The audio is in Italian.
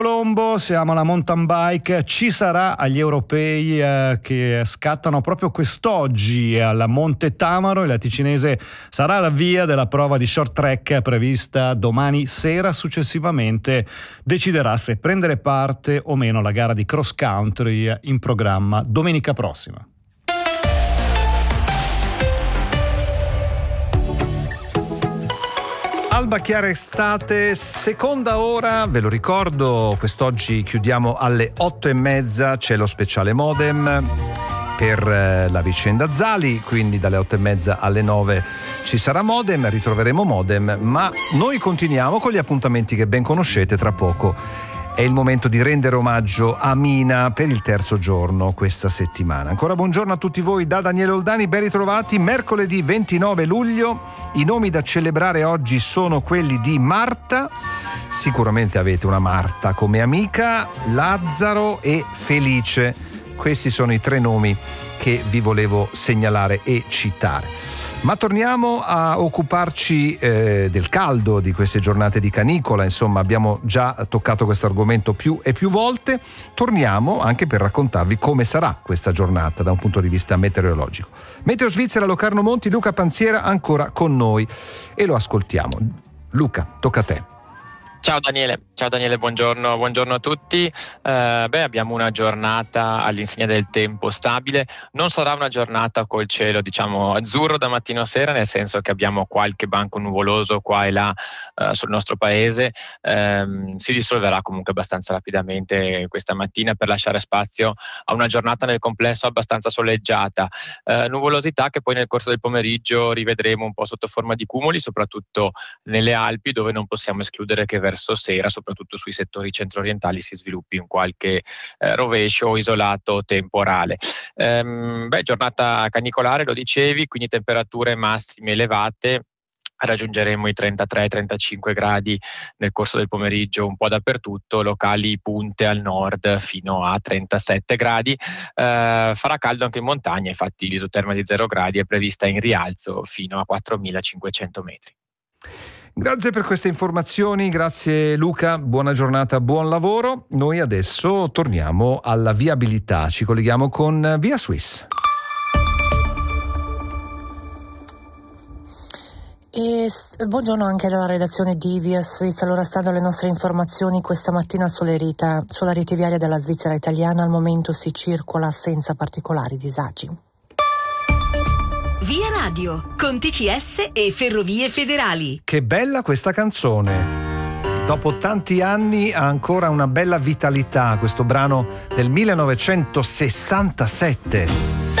Colombo, siamo alla mountain bike, ci sarà agli europei che scattano proprio quest'oggi al Monte Tamaro, e la ticinese sarà alla via della prova di short track prevista domani sera. Successivamente deciderà se prendere parte o meno alla gara di cross country in programma domenica prossima. Alba chiara estate, seconda ora, ve lo ricordo, quest'oggi chiudiamo alle 8:30, c'è lo speciale Modem per la vicenda Zali, quindi dalle 8:30 alle 9 ci sarà Modem, ritroveremo Modem, ma noi continuiamo con gli appuntamenti che ben conoscete. Tra poco è il momento di rendere omaggio a Mina per il terzo giorno questa settimana. Ancora buongiorno a tutti voi da Daniele Oldani, ben ritrovati. Mercoledì 29 luglio, i nomi da celebrare oggi sono quelli di Marta, sicuramente avete una Marta come amica, Lazzaro e Felice. Questi sono i tre nomi che vi volevo segnalare e citare. Ma torniamo a occuparci del caldo, di queste giornate di canicola. Insomma, abbiamo già toccato questo argomento più e più volte. Torniamo anche per raccontarvi come sarà questa giornata da un punto di vista meteorologico. Meteo Svizzera, Locarno Monti, Luca Panziera ancora con noi e lo ascoltiamo. Luca, tocca a te. Ciao Daniele, buongiorno a tutti. Abbiamo una giornata all'insegna del tempo stabile. Non sarà una giornata col cielo azzurro da mattino a sera, nel senso che abbiamo qualche banco nuvoloso qua e là sul nostro paese. Si risolverà comunque abbastanza rapidamente questa mattina per lasciare spazio a una giornata nel complesso abbastanza soleggiata. Nuvolosità che poi nel corso del pomeriggio rivedremo un po' sotto forma di cumuli, soprattutto nelle Alpi, dove non possiamo escludere che verso sera, soprattutto sui settori centro-orientali, si sviluppi un qualche rovescio isolato temporale. Giornata canicolare, lo dicevi, quindi temperature massime elevate. Raggiungeremo i 33-35 gradi nel corso del pomeriggio un po' dappertutto, locali punte al nord fino a 37 gradi. Farà caldo anche in montagna, infatti l'isoterma di 0 gradi è prevista in rialzo fino a 4.500 metri. Grazie per queste informazioni, grazie Luca, buona giornata, buon lavoro. Noi adesso torniamo alla viabilità, ci colleghiamo con Via Swiss. E buongiorno anche dalla redazione di Via Swiss. Allora, stando alle nostre informazioni, questa mattina sulla rete viaria della Svizzera italiana al momento si circola senza particolari disagi. Via Radio, con TCS e Ferrovie Federali. Che bella questa canzone! Dopo tanti anni ha ancora una bella vitalità questo brano del 1967.